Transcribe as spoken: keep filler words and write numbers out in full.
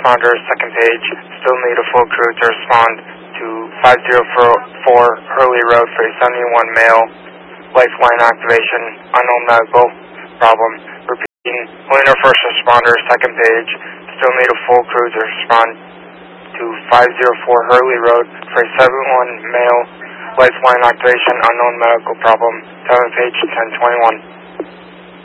responders, second page. Still need a full crew to respond to five zero four Hurley Road for a seventy-one male. Lifeline activation, unknown medical problem. Repeating, only our first responder, second page. Still need a full crew to respond to five zero four Hurley Road for a seventy-one male. Lifeline activation, unknown medical problem. seven page ten twenty-one.